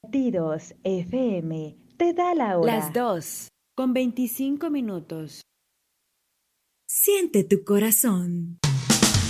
Latidos FM te da la Las hora. 2:25. Siente tu corazón.